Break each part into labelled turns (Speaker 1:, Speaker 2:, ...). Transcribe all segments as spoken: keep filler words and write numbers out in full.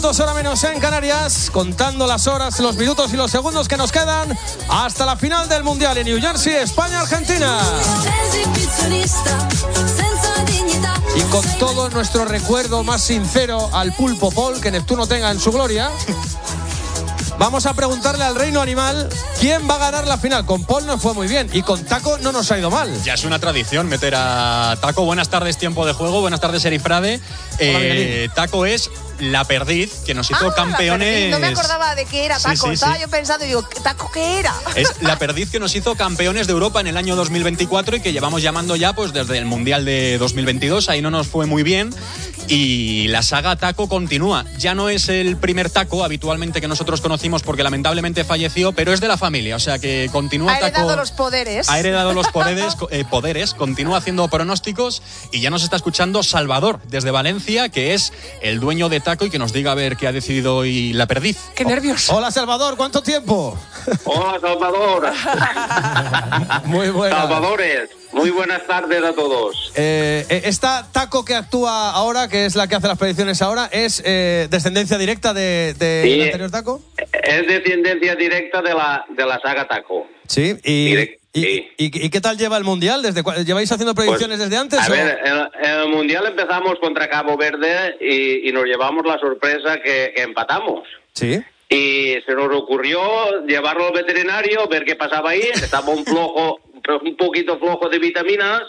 Speaker 1: Dos horas menos en Canarias, contando las horas, los minutos y los segundos que nos quedan hasta la final del Mundial en New Jersey, España-Argentina. Y con todo nuestro recuerdo más sincero al Pulpo Paul, que Neptuno tenga en su gloria, vamos a preguntarle al reino animal quién va a ganar la final. Con Paul nos fue muy bien y con Taco no nos ha ido mal.
Speaker 2: Ya es una tradición meter a Taco. Buenas tardes, tiempo de juego. Buenas tardes, Eri Frade. Eh, Taco es la perdiz que nos hizo
Speaker 3: ah,
Speaker 2: campeones.
Speaker 3: No me acordaba de qué era Taco.
Speaker 2: Sí, sí,
Speaker 3: Estaba
Speaker 2: sí.
Speaker 3: yo pensando, digo, ¿Taco qué era?
Speaker 2: Es la perdiz que nos hizo campeones de Europa en el año dos mil veinticuatro y que llevamos llamando ya pues desde el Mundial de dos mil veintidós. Ahí no nos fue muy bien. Y la saga Taco continúa. Ya no es el primer Taco habitualmente que nosotros conocimos porque lamentablemente falleció, pero es de la familia. O sea que continúa Taco.
Speaker 3: Ha heredado Taco, los poderes.
Speaker 2: Ha heredado los poderes, eh, poderes, continúa haciendo pronósticos y ya nos está escuchando Salvador desde Valencia, que es el dueño de Taco y que nos diga a ver qué ha decidido hoy la perdiz.
Speaker 3: ¡Qué nervios!
Speaker 1: Hola, Salvador, ¿cuánto tiempo?
Speaker 4: Hola, Salvador.
Speaker 1: Muy buenas.
Speaker 4: Salvadores, muy buenas tardes a todos.
Speaker 1: Eh, esta Taco que actúa ahora, que es la que hace las predicciones ahora, ¿es eh, descendencia directa de, de
Speaker 4: sí,
Speaker 1: el anterior Taco?
Speaker 4: Es descendencia directa de la, de la saga Taco.
Speaker 1: Sí, y,
Speaker 4: Direct,
Speaker 1: y,
Speaker 4: sí.
Speaker 1: y, y ¿qué tal lleva el Mundial? ¿Desde cu- ¿Lleváis haciendo predicciones
Speaker 4: pues,
Speaker 1: desde antes?
Speaker 4: A
Speaker 1: o?
Speaker 4: ver, en, en el Mundial empezamos contra Cabo Verde y, y nos llevamos la sorpresa que, que empatamos.
Speaker 1: Sí.
Speaker 4: Y se nos ocurrió llevarlo al veterinario, ver qué pasaba ahí. Estaba un flojo, un poquito flojo de vitaminas.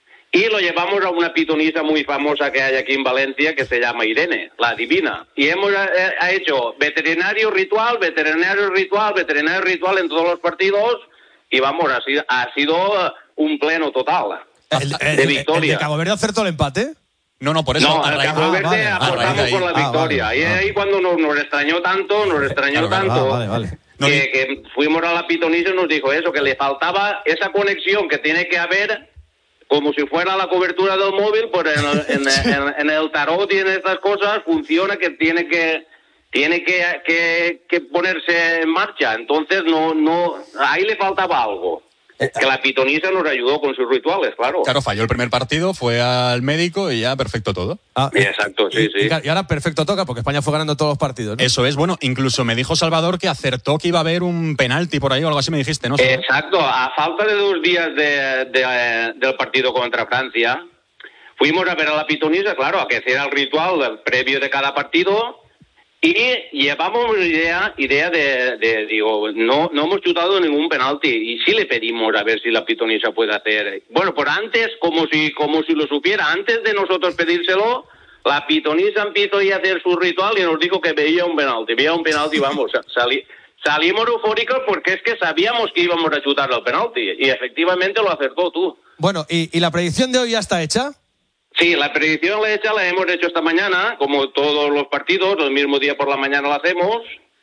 Speaker 4: Y lo llevamos a una pitonisa muy famosa que hay aquí en Valencia, que se llama Irene, la divina. Y hemos eh, ha hecho veterinario ritual, veterinario ritual, veterinario ritual en todos los partidos. Y vamos, ha sido, ha sido un pleno total
Speaker 1: El, el,
Speaker 4: de victoria.
Speaker 1: ¿El de Cabo Verde acertó el empate?
Speaker 2: No, no, por eso.
Speaker 4: No,
Speaker 2: a
Speaker 4: al
Speaker 2: raíz
Speaker 4: Cabo
Speaker 2: de-
Speaker 4: Verde
Speaker 1: ah, vale.
Speaker 4: apostamos por la
Speaker 1: Ah,
Speaker 4: victoria.
Speaker 1: vale.
Speaker 4: Y ahí cuando nos, nos extrañó tanto, nos extrañó
Speaker 2: Claro, claro.
Speaker 4: tanto,
Speaker 1: Ah, vale, vale.
Speaker 2: No,
Speaker 4: que, que fuimos a la pitonisa y nos dijo eso, que le faltaba esa conexión que tiene que haber, como si fuera la cobertura del móvil, pues en el, en, en, en el tarot y en estas cosas funciona que tiene que tiene que, que, que ponerse en marcha. Entonces no no ahí le faltaba algo. Que la pitonisa nos ayudó con sus rituales, claro.
Speaker 2: Claro, falló el primer partido, fue al médico y ya perfecto todo.
Speaker 1: Ah,
Speaker 4: Sí, exacto, sí,
Speaker 1: y,
Speaker 4: sí.
Speaker 1: y ahora perfecto toca, porque España fue ganando todos los partidos, ¿no?
Speaker 2: Eso es, bueno, incluso me dijo Salvador que acertó que iba a haber un penalti por ahí o algo así, me dijiste, ¿no?
Speaker 4: Exacto, a falta de dos días de, de, del partido contra Francia, fuimos a ver a la pitonisa, claro, a que hiciera el ritual previo de cada partido. Y llevamos una idea, idea de, de, digo, no no hemos chutado ningún penalti y sí le pedimos a ver si la pitonisa puede hacer. Bueno, por antes, como si como si lo supiera, antes de nosotros pedírselo, la pitonisa empezó a hacer su ritual y nos dijo que veía un penalti, veía un penalti, vamos, salí, salimos eufóricos porque es que sabíamos que íbamos a chutar el penalti y efectivamente lo acertó tú.
Speaker 1: Bueno, ¿y, y la predicción de hoy ya está hecha?
Speaker 4: Sí, la predicción la hecha la hemos hecho esta mañana, como todos los partidos, el mismo día por la mañana la hacemos,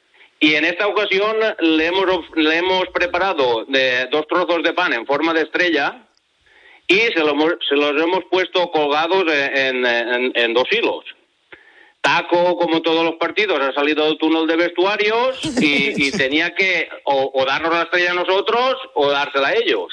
Speaker 4: y en esta ocasión le hemos, le hemos preparado de dos trozos de pan en forma de estrella y se, lo, se los hemos puesto colgados en, en, en dos hilos. Taco, como todos los partidos, ha salido del túnel de vestuarios y, y tenía que o, o darnos la estrella a nosotros o dársela a ellos.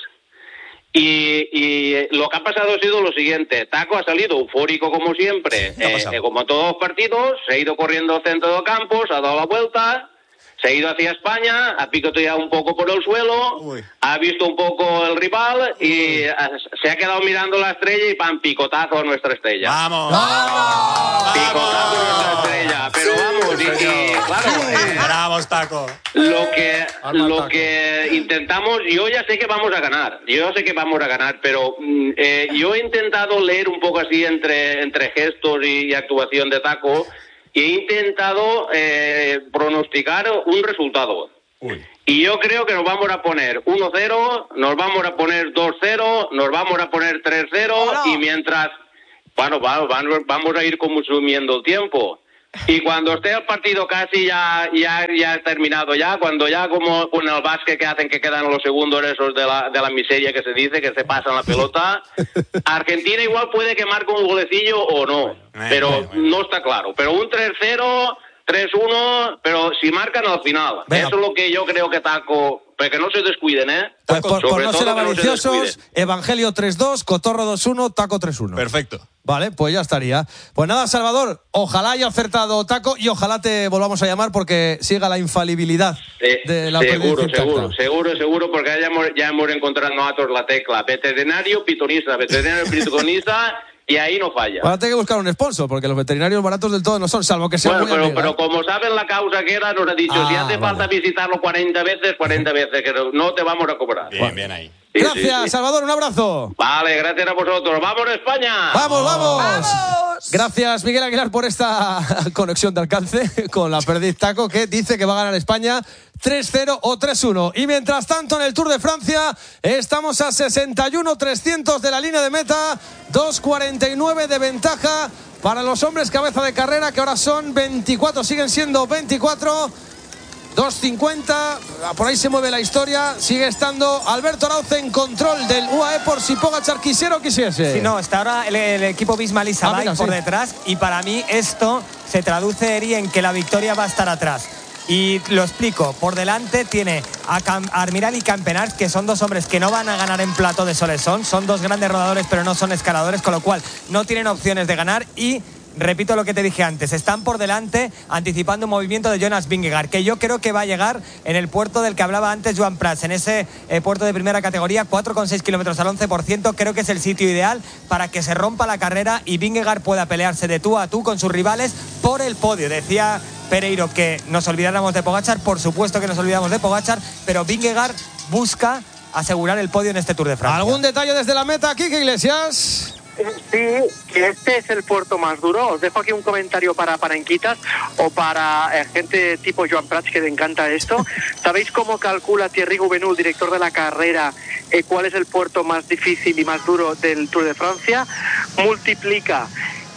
Speaker 4: Y, y lo que ha pasado ha sido lo siguiente. Taco ha salido eufórico como siempre, eh, eh, como todos los partidos, se ha ido corriendo al centro del campo, se ha dado la vuelta, se ha ido hacia España, ha picoteado un poco por el suelo, Uy. ha visto un poco el rival y ha, se ha quedado mirando la estrella y pan, picotazo a nuestra estrella.
Speaker 2: ¡Vamos!
Speaker 1: ¡Vamos!
Speaker 4: Picotazo a nuestra estrella, pero vamos, y, y claro... Eh,
Speaker 2: ¡Bravo, Taco!
Speaker 4: Lo que, lo que intentamos, yo ya sé que vamos a ganar, yo ya sé que vamos a ganar, pero eh, yo he intentado leer un poco así entre, entre gestos y, y actuación de Taco, y he intentado eh, pronosticar un resultado. Uy. Y yo creo que nos vamos a poner uno cero, nos vamos a poner dos cero, nos vamos a poner tres cero, y mientras, bueno, vamos, vamos a ir consumiendo el tiempo. Y cuando esté el partido casi ya ya ya terminado ya, cuando ya como con el básquet que hacen que quedan los segundos esos de la de la miseria que se dice, que se pasan la pelota, Argentina igual puede que marque un golecillo o no, bueno, pero bueno, bueno. no está claro. Pero un tres cero, tres uno, pero si marcan al final. Venga. Eso es lo que yo creo que Taco... Pero que no se descuiden, ¿eh?
Speaker 1: Pues por, por no ser avariciosos, no Evangelio tres dos, Cotorro dos uno, Taco tres uno.
Speaker 2: Perfecto.
Speaker 1: Vale, pues ya estaría. Pues nada, Salvador, ojalá haya acertado Taco y ojalá te volvamos a llamar porque siga la infalibilidad
Speaker 4: eh,
Speaker 1: de la
Speaker 4: Seguro,
Speaker 1: predicción
Speaker 4: seguro,
Speaker 1: intacta.
Speaker 4: seguro, seguro, porque ya hemos, ya hemos encontrado nosotros la tecla. Veterinario, pitonista, veterinario, pitonista, y ahí no falla.
Speaker 1: Ahora tengo que buscar un sponsor porque los veterinarios baratos del todo no son, salvo que sean
Speaker 4: Bueno,
Speaker 1: muy
Speaker 4: pero,
Speaker 1: amigas.
Speaker 4: pero como saben la causa que era, nos ha dicho,
Speaker 1: Ah,
Speaker 4: si hace
Speaker 1: vale.
Speaker 4: falta visitarlo cuarenta veces, cuarenta veces, que no, no te vamos a cobrar.
Speaker 2: Bien, bien ahí.
Speaker 4: Sí,
Speaker 1: Gracias,
Speaker 4: sí, sí.
Speaker 1: Salvador, un abrazo.
Speaker 4: Vale, gracias a vosotros. ¡Vamos, España!
Speaker 1: ¡Vamos, vamos!
Speaker 3: ¡Vamos!
Speaker 1: Gracias, Miguel Aguilar, por esta conexión de alcance con la perdiz Taco, que dice que va a ganar España tres cero o tres uno. Y mientras tanto, en el Tour de Francia, estamos a sesenta y uno trescientos de la línea de meta, dos cuarenta y nueve de ventaja para los hombres cabeza de carrera, que ahora son veinticuatro, siguen siendo veinticuatro. dos cincuenta, por ahí se mueve la historia, sigue estando Alberto Arauce en control del U A E por si Pogačar quisiera o quisiese.
Speaker 5: Sí, no, está ahora el, el equipo Bisma-Lisa
Speaker 1: Ah, mira,
Speaker 5: por
Speaker 1: sí.
Speaker 5: detrás y para mí esto se traduce, Eri, en que la victoria va a estar atrás. Y lo explico, por delante tiene a, Cam- a Armiral y Campenard, que son dos hombres que no van a ganar en Plató de Solesón, son dos grandes rodadores pero no son escaladores, con lo cual no tienen opciones de ganar y... Repito lo que te dije antes, están por delante anticipando un movimiento de Jonas Vingegaard, que yo creo que va a llegar en el puerto del que hablaba antes Joan Prats, en ese eh, puerto de primera categoría, cuatro coma seis kilómetros al once por ciento, creo que es el sitio ideal para que se rompa la carrera y Vingegaard pueda pelearse de tú a tú con sus rivales por el podio. Decía Pereiro que nos olvidáramos de Pogačar, por supuesto que nos olvidamos de Pogačar, pero Vingegaard busca asegurar el podio en este Tour de Francia.
Speaker 1: ¿Algún detalle desde la meta, Quique Iglesias?
Speaker 6: Sí, que este es el puerto más duro. Os dejo aquí un comentario para parenquitas o para eh, gente tipo Joan Prats que le encanta esto. ¿Sabéis cómo calcula Thierry Gouvenou, director de la carrera, eh, cuál es el puerto más difícil y más duro del Tour de Francia? Multiplica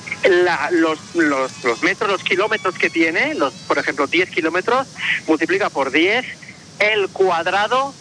Speaker 6: La, los, los, los metros, los kilómetros que tiene, los, por ejemplo, diez kilómetros, multiplica por diez el cuadrado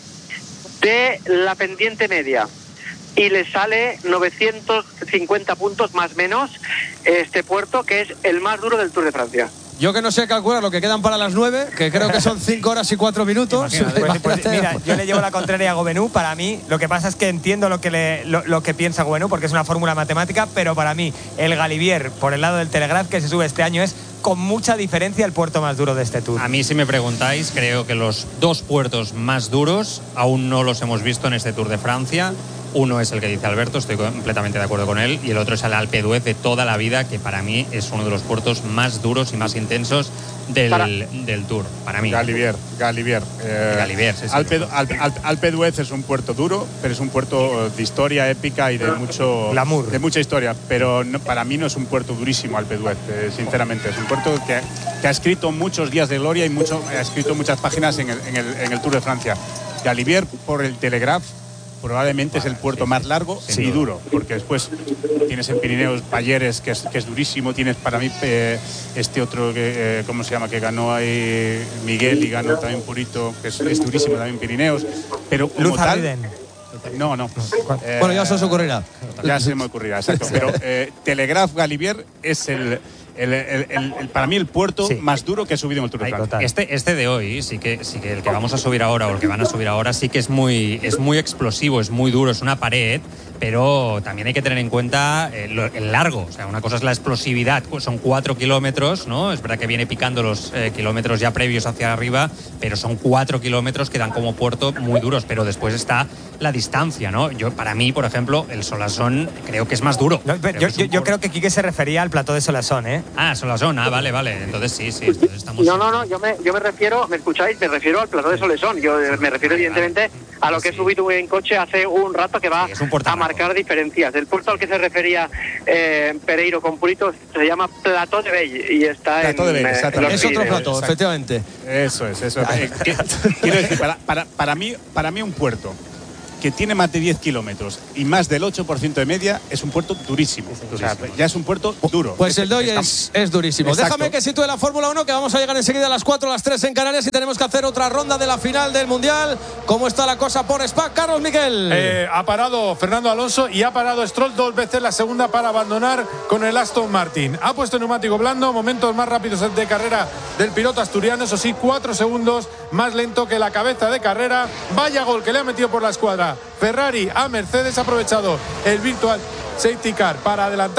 Speaker 6: de la pendiente media. Y le sale novecientos cincuenta puntos más menos este puerto, que es el más duro del Tour de Francia.
Speaker 1: Yo que no sé calcular lo que quedan para las nueve, que creo que son cinco horas y cuatro minutos.
Speaker 5: Pues, pues, mira, yo le llevo la contraria a Gouvenou. Para mí, lo que pasa es que entiendo lo que, le, lo, lo que piensa Gouvenou, porque es una fórmula matemática, pero para mí, el Galibier, por el lado del Telegraph, que se sube este año, es con mucha diferencia el puerto más duro de este Tour.
Speaker 7: A mí, si me preguntáis, creo que los dos puertos más duros aún no los hemos visto en este Tour de Francia. Uno es el que dice Alberto, estoy completamente de acuerdo con él, y el otro es el Alpe d'Huez de toda la vida, que para mí es uno de los puertos más duros y más intensos del,
Speaker 6: para...
Speaker 7: del Tour, para mí.
Speaker 8: Galibier, Galibier. Eh,
Speaker 7: Galibier, sí, sí.
Speaker 8: Alpe, Alpe, Alpe, Alpe d'Huez es un puerto duro, pero es un puerto de historia épica y de mucho
Speaker 5: glamour,
Speaker 8: de mucha historia, pero no, para mí no es un puerto durísimo Alpe d'Huez, eh, sinceramente. Es un puerto que, que ha escrito muchos días de gloria y mucho, ha escrito muchas páginas en el, en el, en el Tour de Francia. Galibier, por el Telegraph, probablemente es el puerto más largo
Speaker 5: sí,
Speaker 8: y duro, porque después tienes en Pirineos Payeres, que es, que es durísimo, tienes para mí eh, este otro, que, eh, ¿cómo se llama?, que ganó ahí Miguel y ganó también Purito, que es, es durísimo también Pirineos, pero como
Speaker 5: Luz
Speaker 8: tal...
Speaker 5: Ariden.
Speaker 8: No, no. Eh,
Speaker 1: bueno, ya se os ocurrirá.
Speaker 8: Ya se me ocurrirá, exacto. Pero eh, Telegraph Galibier es el... El, el, el, el, para mí el puerto sí. más duro que he subido en el Tour de Francia.
Speaker 7: Este, este de hoy sí que, sí que el que vamos a subir ahora o el que van a subir ahora sí que es muy, es muy explosivo, es muy duro, es una pared, pero también hay que tener en cuenta el, el largo. O sea, una cosa es la explosividad, son cuatro kilómetros, ¿no? Es verdad que viene picando los eh, kilómetros ya previos hacia arriba, pero son cuatro kilómetros que dan como puerto muy duros, pero después está la distancia, ¿no? Yo, para mí, por ejemplo, el Solasson creo que es más duro.
Speaker 5: No, yo, yo, yo creo que Quique se refería al plató de Solasson, ¿eh?
Speaker 7: Ah, Solasson, ah, vale, vale. Entonces sí, sí. Entonces estamos...
Speaker 6: No, no, no, yo me, yo me refiero, ¿me escucháis? Me refiero al plató de Solasson. Yo me refiero evidentemente a lo que he subido en coche hace un rato, que va sí, a marcar diferencias. El puerto al que se refería eh, Pereiro con Purito se llama Plató de Bell y está
Speaker 8: Plató
Speaker 6: en,
Speaker 8: de Bell,
Speaker 6: eh, en
Speaker 1: es otro plató, exacto. Efectivamente.
Speaker 8: Eso es, eso es. Eh, quiero decir, para, para, para, mí, para mí un puerto que tiene más de diez kilómetros y más del ocho por ciento de media es un puerto durísimo. O sea, ya es un puerto duro.
Speaker 1: Pues el de hoy es, es durísimo. Exacto. Déjame que sitúe la Fórmula uno, que vamos a llegar enseguida a las cuatro, a las tres en Canarias y tenemos que hacer otra ronda de la final del Mundial. ¿Cómo está la cosa por Spa? Carlos Miquel.
Speaker 9: Eh, ha parado Fernando Alonso y ha parado Stroll dos veces, la segunda para abandonar con el Aston Martin. Ha puesto neumático blando, momentos más rápidos de carrera del piloto asturiano, eso sí, cuatro segundos más lento que la cabeza de carrera. Vaya gol que le ha metido por la escuadra Ferrari a Mercedes. Ha aprovechado el Virtual Safety Car para adelantar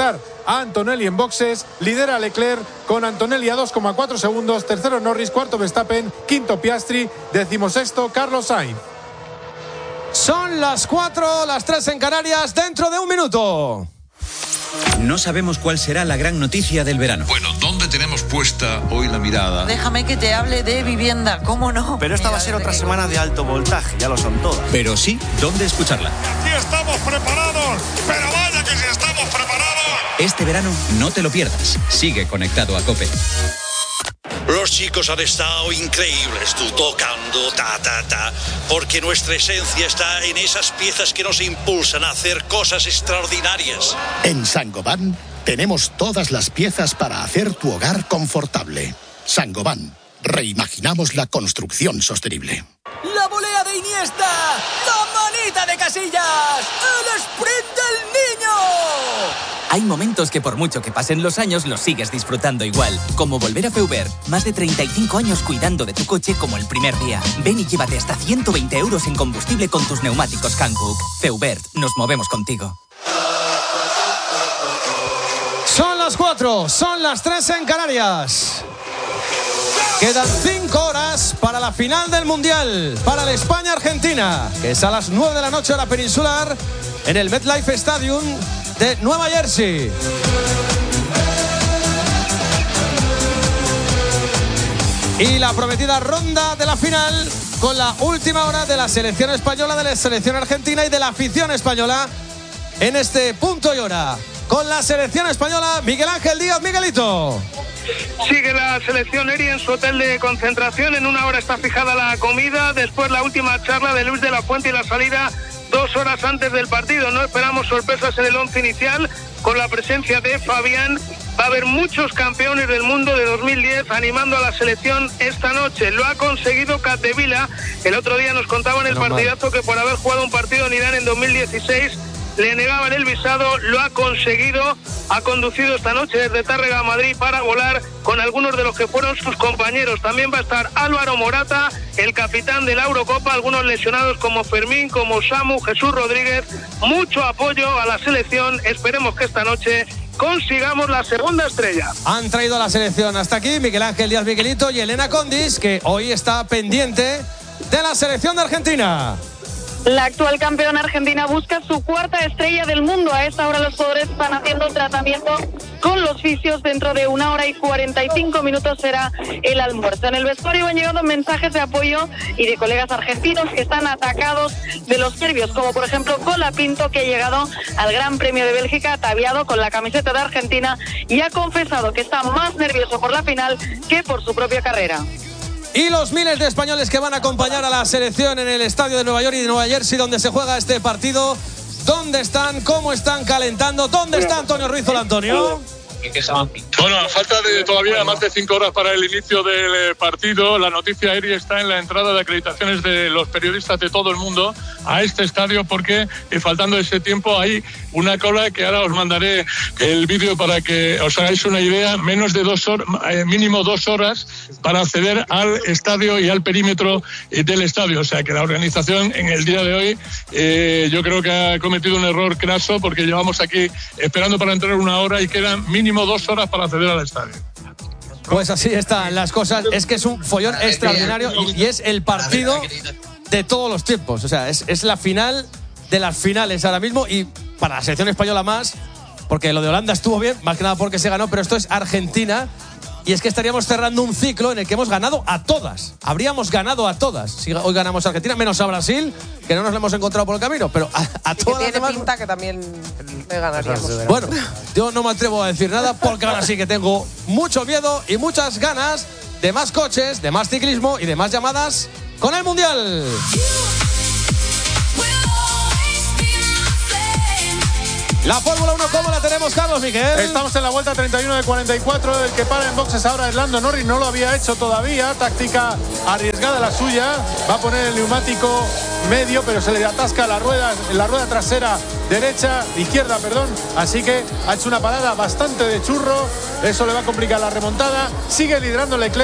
Speaker 9: a Antonelli en boxes. Lidera Leclerc con Antonelli a dos coma cuatro segundos. Tercero Norris, cuarto Verstappen, quinto Piastri, decimosexto Carlos Sainz.
Speaker 1: Son las cuatro, las tres en Canarias, dentro de un minuto.
Speaker 10: No sabemos cuál será la gran noticia del verano.
Speaker 11: Bueno, ¿dónde tenemos puesta hoy la mirada?
Speaker 12: Déjame que te hable de vivienda, ¿cómo no?
Speaker 13: Pero esta va a ser otra semana de alto voltaje, ya lo son todas.
Speaker 10: Pero sí, ¿dónde escucharla?
Speaker 14: Aquí estamos preparados, pero vaya que si estamos preparados.
Speaker 10: Este verano no te lo pierdas. Sigue conectado a COPE.
Speaker 15: Los chicos han estado increíbles, tú tocando, ta, ta, ta, porque nuestra esencia está en esas piezas que nos impulsan a hacer cosas extraordinarias.
Speaker 16: En Saint-Gobain tenemos todas las piezas para hacer tu hogar confortable. Saint-Gobain, reimaginamos la construcción sostenible.
Speaker 17: La volea de Iniesta, la manita de Casillas, el sprint del niño. Hay momentos que por mucho que pasen los años los sigues disfrutando igual, como volver a Feubert. Más de treinta y cinco años cuidando de tu coche como el primer día. Ven y llévate hasta ciento veinte euros en combustible con tus neumáticos Hankook. Feubert, nos movemos contigo.
Speaker 1: Son las cuatro, son las tres en Canarias. Quedan cinco horas para la final del Mundial, para el España-Argentina, que es a las nueve de la noche hora peninsular en el MetLife Stadium de Nueva Jersey. Y la prometida ronda de la final con la última hora de la selección española, de la selección argentina y de la afición española en este punto y hora. Con la selección española, Miguel Ángel Díaz. Miguelito.
Speaker 6: Sigue la selección Eri en su hotel de concentración. En una hora está fijada la comida. Después la última charla de Luis de la Fuente y la salida dos horas antes del partido. No esperamos sorpresas en el once inicial. Con la presencia de Fabián, va a haber muchos campeones del mundo de dos mil diez animando a la selección esta noche. Lo ha conseguido Capdevila. El otro día nos contaban el partidazo que por haber jugado un partido en Irán en dos mil dieciséis le negaban el visado. Lo ha conseguido. Ha conducido esta noche desde Tárrega a Madrid para volar con algunos de los que fueron sus compañeros. También va a estar Álvaro Morata, el capitán de la Eurocopa, algunos lesionados como Fermín, como Samu, Jesús Rodríguez. Mucho apoyo a la selección. Esperemos que esta noche consigamos la segunda estrella.
Speaker 1: Han traído a la selección hasta aquí Miguel Ángel Díaz Miguelito y Elena Condis, que hoy está pendiente de la selección de Argentina.
Speaker 18: La actual campeona argentina busca su cuarta estrella del mundo. A esta hora los jugadores están haciendo tratamiento con los fisios. Dentro de una hora y cuarenta y cinco minutos será el almuerzo. En el vestuario han llegado mensajes de apoyo y de colegas argentinos que están atacados de los nervios, como por ejemplo Colapinto, que ha llegado al Gran Premio de Bélgica ataviado con la camiseta de Argentina y ha confesado que está más nervioso por la final que por su propia carrera.
Speaker 1: Y los miles de españoles que van a acompañar a la selección en el estadio de Nueva York y de Nueva Jersey, donde se juega este partido. ¿Dónde están? ¿Cómo están calentando? ¿Dónde está Antonio Ruiz? Hola, Antonio.
Speaker 19: Bueno, a falta de todavía más de cinco horas para el inicio del partido, la noticia Eri está en la entrada de acreditaciones de los periodistas de todo el mundo a este estadio, porque eh, faltando ese tiempo hay una cola que ahora os mandaré el vídeo para que os hagáis una idea. Menos de dos horas, eh, mínimo dos horas para acceder al estadio y al perímetro eh, del estadio. O sea que la organización en el día de hoy eh, yo creo que ha cometido un error craso, porque llevamos aquí esperando para entrar una hora y quedan mínimo dos horas para acceder al estadio.
Speaker 1: Pues así están las cosas. Es que es un follón extraordinario y, y es el partido de todos los tiempos. O sea, es, es la final de las finales ahora mismo, y para la selección española más, porque lo de Holanda estuvo bien, más que nada porque se ganó, pero esto es Argentina. Y es que estaríamos cerrando un ciclo en el que hemos ganado a todas. Habríamos ganado a todas. Si hoy ganamos a Argentina, menos a Brasil, que no nos lo hemos encontrado por el camino, pero a, a todas
Speaker 3: que
Speaker 1: las
Speaker 3: tiene
Speaker 1: demás
Speaker 3: pinta que también le ganaríamos.
Speaker 1: Bueno, yo no me atrevo a decir nada, porque ahora sí que tengo mucho miedo y muchas ganas de más coches, de más ciclismo y de más llamadas con el Mundial. La Fórmula uno, ¿cómo la tenemos, Carlos Miguel?
Speaker 9: Estamos en la vuelta treinta y uno de cuarenta y cuatro. El que para en boxes ahora es Lando Norris. No lo había hecho todavía. Táctica arriesgada la suya. Va a poner el neumático medio, pero se le atasca la rueda, la rueda trasera derecha, izquierda, perdón. Así que ha hecho una parada bastante de churro. Eso le va a complicar la remontada. Sigue liderando Leclerc,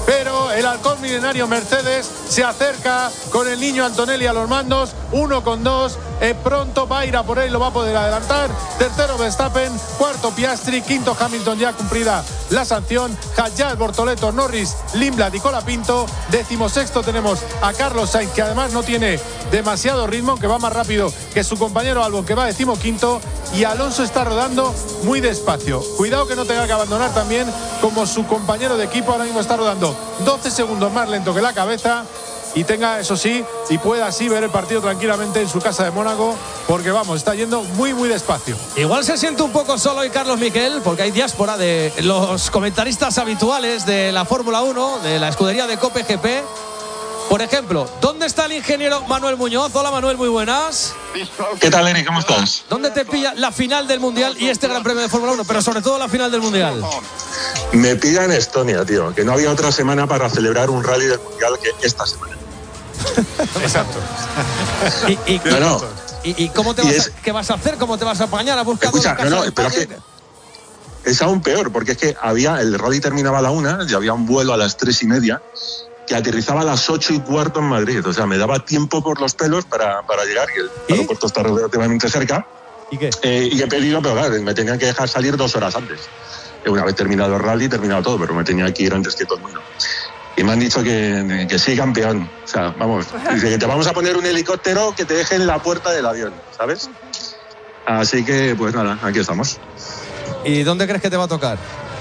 Speaker 9: pero el halcón milenario Mercedes se acerca con el niño Antonelli a los mandos, uno con dos, eh, pronto va a ir a por él, lo va a poder adelantar. Tercero Verstappen, cuarto Piastri, quinto Hamilton, ya cumplida la sanción, Hayat, Bortoleto, Norris, Lindblad y Colapinto. Decimosexto tenemos a Carlos Sainz, que además no tiene demasiado ritmo, que va más rápido que su compañero Albon, que va decimoquinto, y Alonso está rodando muy despacio. Cuidado que no tenga que abandonar también como su compañero de equipo, ahora mismo está rodando doce segundos más lento que la cabeza, y tenga, eso sí, y pueda así ver el partido tranquilamente en su casa de Mónaco, porque vamos, está yendo muy muy despacio.
Speaker 1: Igual se siente un poco solo hoy Carlos Miquel, porque hay diáspora de los comentaristas habituales de la Fórmula uno, de la escudería de Cope G P. Por ejemplo, ¿dónde está el ingeniero Manuel Muñoz? Hola Manuel, muy buenas.
Speaker 20: ¿Qué tal, Eri? ¿Cómo estás?
Speaker 1: ¿Dónde te pilla la final del Mundial y este Gran Premio de Fórmula uno, pero sobre todo la final del Mundial?
Speaker 20: Me pilla en Estonia, tío, que no había otra semana para celebrar un rally del Mundial que esta semana.
Speaker 9: Exacto.
Speaker 1: ¿Y, y,
Speaker 20: no, no.
Speaker 1: ¿Y, y cómo te vas
Speaker 20: es,
Speaker 1: a, qué vas a hacer? ¿Cómo te vas a apañar a buscar?
Speaker 20: Escucha, no, no, pero es que es aún peor, porque es que había, el rally terminaba a la una y había un vuelo a las tres y media que aterrizaba a las ocho y cuarto en Madrid. O sea, me daba tiempo por los pelos para, para llegar, y el ¿Y? aeropuerto está relativamente cerca.
Speaker 1: ¿Y qué?
Speaker 20: Eh, y he pedido, pero claro, me tenían que dejar salir dos horas antes. Una vez terminado el rally, terminado todo, pero me tenía que ir antes que todo el mundo. Y me han dicho que, que sí, campeón. O sea, vamos, dice que te vamos a poner un helicóptero que te deje en la puerta del avión, ¿sabes? Así que, pues nada, aquí estamos.
Speaker 1: ¿Y dónde crees que te va a tocar?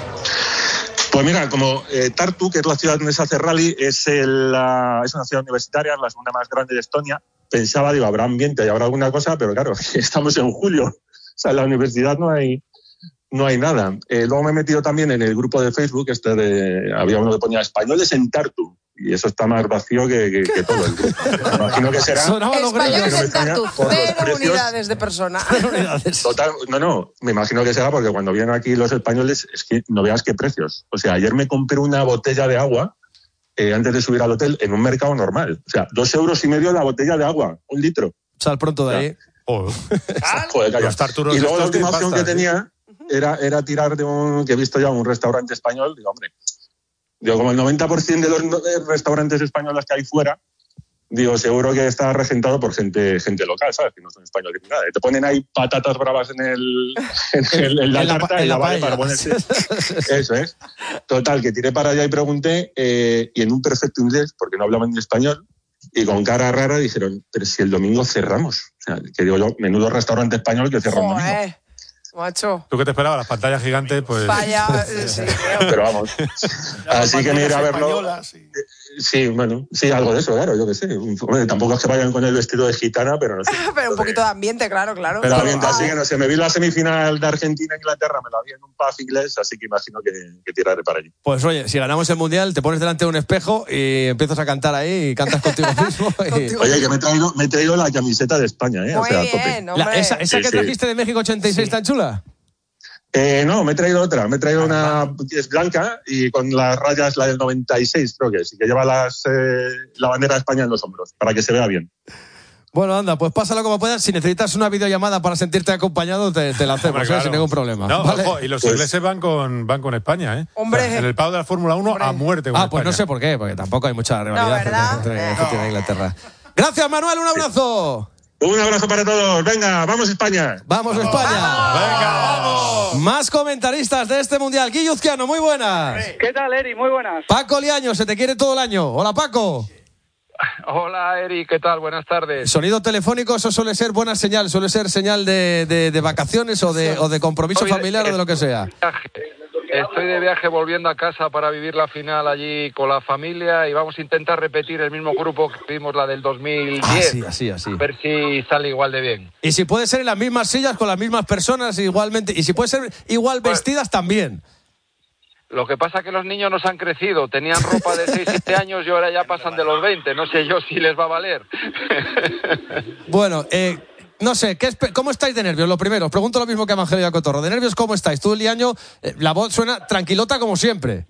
Speaker 20: Pues mira, como eh, Tartu, que es la ciudad donde se hace rally, es, el, uh, es una ciudad universitaria, es la segunda más grande de Estonia. Pensaba, digo, habrá ambiente y habrá alguna cosa, pero claro, estamos en julio. O sea, en la universidad no hay, no hay nada. Eh, luego me he metido también en el grupo de Facebook, este de, había uno que ponía españoles en Tartu. Y eso está más vacío que, que, que todo el grupo. Me imagino que será...
Speaker 3: Españoles en Tartu, cero
Speaker 20: precios,
Speaker 3: unidades de persona.
Speaker 20: Total, no, no, me imagino que será porque cuando vienen aquí los españoles es que no veas qué precios. O sea, ayer me compré una botella de agua eh, antes de subir al hotel en un mercado normal. O sea, dos euros y medio la botella de agua, un litro.
Speaker 1: Sal pronto de ahí.
Speaker 20: Oh. Joder, calla. Y luego la última opción que tenía era, era tirar de un... que he visto ya un restaurante español. Digo, hombre... Digo, como el noventa por ciento de los restaurantes españoles que hay fuera, digo, seguro que está regentado por gente gente local, ¿sabes? Que no son españoles ni nada. Te ponen ahí patatas bravas en, el, en, el, en la tarta y la vale para ponerse. Eso es. Total, que tiré para allá y pregunté, eh, y en un perfecto inglés, porque no hablaban ni español, y con cara rara dijeron, pero si el domingo cerramos. O sea, que digo yo, menudo restaurante español que cerró el domingo.
Speaker 3: Macho.
Speaker 9: ¿Tú qué te esperabas? Las pantallas gigantes, pues...
Speaker 3: Vaya, sí,
Speaker 20: pero vamos. Así que me iré a verlo. Sí. sí, bueno, sí, algo de eso, claro, yo qué sé. Hombre, tampoco es que vayan con el vestido de gitana, pero no sé.
Speaker 3: Pero un poquito de ambiente, claro, claro.
Speaker 20: Pero ambiente, así que no sé, me vi la semifinal de Argentina-Inglaterra, me la vi en un pub inglés, así que imagino que, que tiraré para allí.
Speaker 1: Pues oye, si ganamos el Mundial, te pones delante de un espejo y empiezas a cantar ahí y cantas contigo mismo. Y...
Speaker 20: Oye, que me he traído, me he traído la camiseta de España, ¿eh?
Speaker 3: Muy
Speaker 20: o sea,
Speaker 3: bien,
Speaker 20: tope.
Speaker 1: La, ¿Esa, esa
Speaker 20: sí,
Speaker 1: que trajiste sí. de México ochenta y seis sí. tan chula?
Speaker 20: Eh, no, me he traído otra. Me he traído una que es blanca y con las rayas, la del noventa y seis, creo que es, y que lleva las, eh, la bandera de España en los hombros, para que se vea bien.
Speaker 1: Bueno, anda, pues pásalo como puedas. Si necesitas una videollamada para sentirte acompañado, te, te la hacemos, Hombre, claro. ¿eh? Sin ningún problema.
Speaker 9: No,
Speaker 1: ¿vale?
Speaker 9: Ojo, y los
Speaker 20: pues,
Speaker 9: ingleses van con, van con España, ¿eh?
Speaker 3: Hombre.
Speaker 9: O sea, en el pavo de la Fórmula uno Hombre. a muerte con
Speaker 1: Ah,
Speaker 9: España.
Speaker 1: pues no sé por qué, porque tampoco hay mucha rivalidad
Speaker 3: no,
Speaker 1: entre Argentina e Inglaterra. Gracias, Manuel, un abrazo.
Speaker 20: Un abrazo para todos. Venga, vamos España.
Speaker 1: Vamos España.
Speaker 9: ¡Vamos! Venga, vamos.
Speaker 1: Más comentaristas de este Mundial. Guillo Uzquiano, muy buenas.
Speaker 6: ¿Qué tal, Eri? Muy buenas.
Speaker 1: Paco Liaño, se te quiere todo el año. Hola, Paco.
Speaker 21: Hola, Eri, ¿qué tal? Buenas tardes.
Speaker 1: Sonido telefónico, eso suele ser buena señal, suele ser señal de, de, de vacaciones o de, o de compromiso
Speaker 21: Estoy
Speaker 1: familiar
Speaker 21: de,
Speaker 1: o de lo que sea.
Speaker 21: Estoy de viaje volviendo a casa para vivir la final allí con la familia y vamos a intentar repetir el mismo grupo que vimos la del dos mil diez.
Speaker 1: Así, así, así.
Speaker 21: A ver si sale igual de bien.
Speaker 1: Y si puede ser en las mismas sillas, con las mismas personas igualmente. Y si puede ser igual vestidas, pues, también.
Speaker 21: Lo que pasa es que los niños nos han crecido. Tenían ropa de seis, siete años y ahora ya pasan de los veinte. No sé yo si les va a valer.
Speaker 1: Bueno, eh... No sé, ¿qué ¿cómo estáis de nervios? Lo primero, os pregunto lo mismo que a Evangelio Cotorro. ¿De nervios cómo estáis? Tú, Liaño, eh, la voz suena tranquilota como siempre.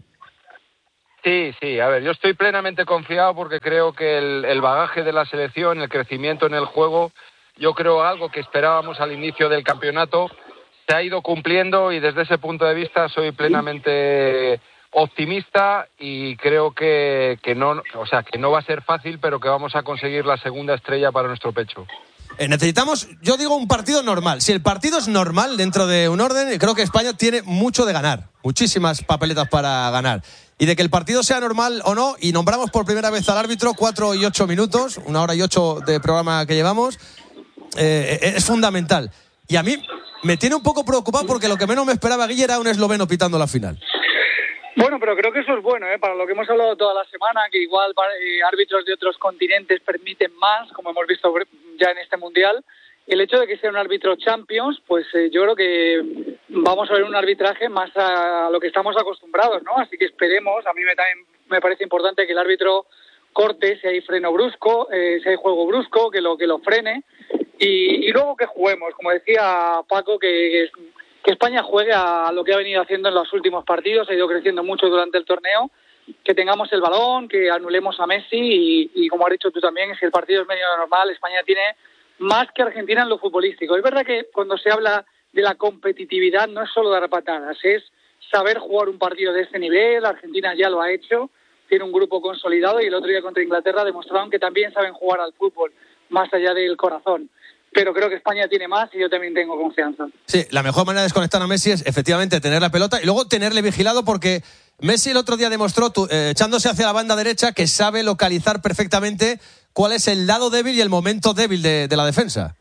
Speaker 21: Sí, sí, a ver, yo estoy plenamente confiado porque creo que el, el bagaje de la selección, el crecimiento en el juego, yo creo algo que esperábamos al inicio del campeonato, se ha ido cumpliendo y desde ese punto de vista soy plenamente optimista y creo que, que no, o sea, que no va a ser fácil, pero que vamos a conseguir la segunda estrella para nuestro pecho.
Speaker 1: Eh, necesitamos, yo digo, un partido normal. Si el partido es normal dentro de un orden, creo que España tiene mucho de ganar, muchísimas papeletas para ganar. Y de que el partido sea normal o no, y nombramos por primera vez al árbitro, cuatro y ocho minutos, una hora y ocho de programa que llevamos, eh, es fundamental. Y a mí me tiene un poco preocupado porque lo que menos me esperaba, Guille, era un esloveno pitando la final.
Speaker 2: Bueno, pero creo que eso es bueno, ¿eh? Para lo que hemos hablado toda la semana, que igual eh, árbitros de otros continentes permiten más, como hemos visto ya en este Mundial. El hecho de que sea un árbitro Champions, pues eh, yo creo que vamos a ver un arbitraje más a lo que estamos acostumbrados, ¿no? Así que esperemos, a mí me, también me parece importante que el árbitro corte si hay freno brusco, eh, si hay juego brusco, que lo, que lo frene, y, y luego que juguemos, como decía Paco, que... que que España juegue a lo que ha venido haciendo en los últimos partidos, ha ido creciendo mucho durante el torneo, que tengamos el balón, que anulemos a Messi y, y como has dicho tú también, si el partido es medio normal, España tiene más que Argentina en lo futbolístico. Es verdad que cuando se habla de la competitividad no es solo dar patadas, es saber jugar un partido de este nivel. Argentina ya lo ha hecho, tiene un grupo consolidado y el otro día contra Inglaterra demostraron que también saben jugar al fútbol, más allá del corazón. Pero creo que España tiene más y yo también tengo confianza. Sí, la mejor manera de desconectar a Messi es efectivamente tener la pelota y luego tenerle vigilado, porque Messi el otro día demostró, tu, eh, echándose hacia la banda derecha, que sabe localizar perfectamente cuál es el lado débil y el momento débil de, de la defensa.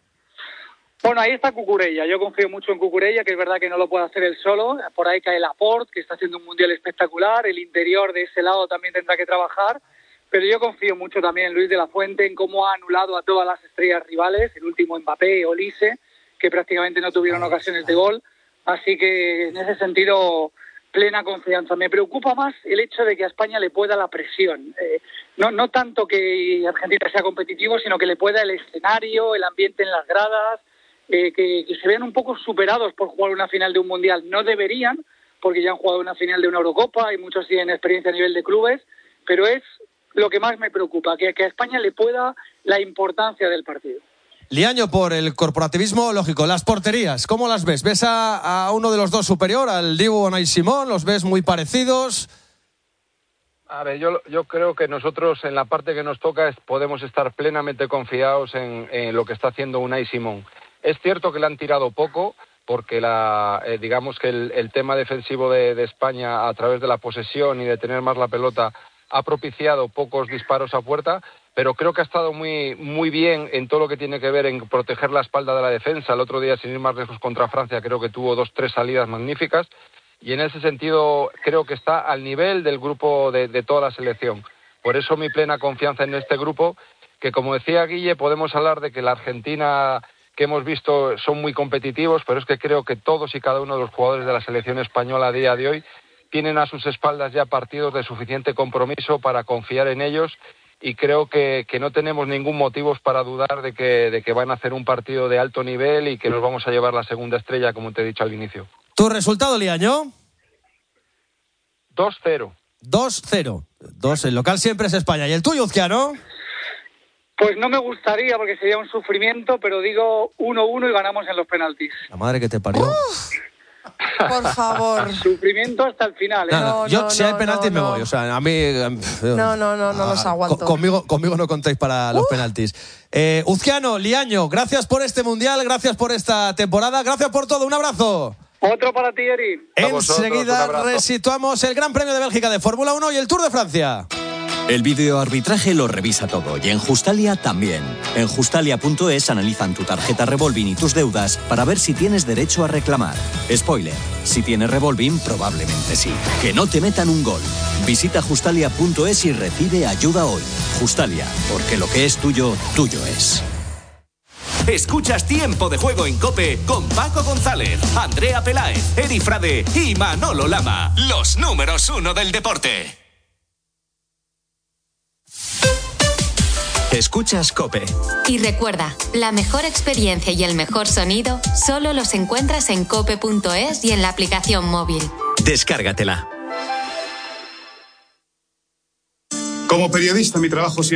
Speaker 2: Bueno, ahí está Cucurella. Yo confío mucho en Cucurella, que es verdad que no lo puede hacer él solo. Por ahí cae Laporte, que está haciendo un mundial espectacular. El interior de ese lado también tendrá que trabajar. Pero yo confío mucho también en Luis de la Fuente, en cómo ha anulado a todas las estrellas rivales, el último Mbappé, Olise, que prácticamente no tuvieron ocasiones de gol. Así que en ese sentido, plena confianza. Me preocupa más el hecho de que a España le pueda la presión. Eh, no, no tanto que Argentina sea competitivo, sino que le pueda el escenario, el ambiente en las gradas, eh, que, que se vean un poco superados por jugar una final de un Mundial. No deberían, porque ya han jugado una final de una Eurocopa y muchos tienen experiencia a nivel de clubes, pero es lo que más me preocupa, que, que a España le pueda la importancia del partido. Liaño, por el corporativismo, lógico. Las porterías, ¿cómo las ves? ¿Ves a, a uno de los dos superior, al Dibu o Unai Simón? ¿Los ves muy parecidos?
Speaker 21: A ver, yo, yo creo que nosotros en la parte que nos toca es, podemos estar plenamente confiados en, en lo que está haciendo Unai Simón. Es cierto que le han tirado poco, porque la, eh, digamos que el, el tema defensivo de, de España, a través de la posesión y de tener más la pelota, ha propiciado pocos disparos a puerta, pero creo que ha estado muy, muy bien en todo lo que tiene que ver en proteger la espalda de la defensa. El otro día, sin ir más lejos, contra Francia, creo que tuvo dos, tres salidas magníficas, y en ese sentido creo que está al nivel del grupo de, de toda la selección. Por eso mi plena confianza en este grupo, que como decía Guille, podemos hablar de que la Argentina que hemos visto son muy competitivos, pero es que creo que todos y cada uno de los jugadores de la selección española a día de hoy tienen a sus espaldas ya partidos de suficiente compromiso para confiar en ellos, y creo que, que no tenemos ningún motivo para dudar de que, de que van a hacer un partido de alto nivel y que nos vamos a llevar la segunda estrella, como te he dicho al inicio. ¿Tu resultado, Liaño? dos cero. dos cero. Dos, el local siempre es España. ¿Y el tuyo, Uzquiano? Pues no me gustaría, porque sería un sufrimiento, pero digo uno uno y ganamos en los penaltis. La madre que te parió. ¡Uf! Por favor. Sufrimiento hasta el final, ¿eh? No, no, yo, no, si hay no, penaltis, no, me voy. O sea, a mí. No, no, no, no los aguanto. Conmigo, conmigo no contéis para los uh. penaltis. Eh, Uzquiano, Liaño, gracias por este mundial, gracias por esta temporada, gracias por todo. Un abrazo. Otro para ti, Eri. Enseguida resituamos el Gran Premio de Bélgica de Fórmula uno y el Tour de Francia.
Speaker 22: El videoarbitraje lo revisa todo, y en Justalia también. En Justalia punto es analizan tu tarjeta Revolving y tus deudas para ver si tienes derecho a reclamar. Spoiler, si tienes Revolving, probablemente sí. Que no te metan un gol. Visita Justalia punto es y recibe ayuda hoy. Justalia, porque lo que es tuyo, tuyo es.
Speaker 23: Escuchas Tiempo de Juego en COPE con Paco González, Andrea Peláez, Eri Frade y Manolo Lama. Los números uno del deporte.
Speaker 22: Escuchas COPE.
Speaker 24: Y recuerda, la mejor experiencia y el mejor sonido solo los encuentras en cope punto es y en la aplicación móvil.
Speaker 22: Descárgatela.
Speaker 25: Como periodista, mi trabajo siempre